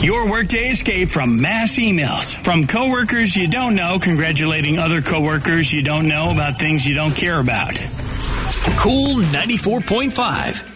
Your workday escape from mass emails. From coworkers you don't know, congratulating other coworkers you don't know about things you don't care about. Cool 94.5.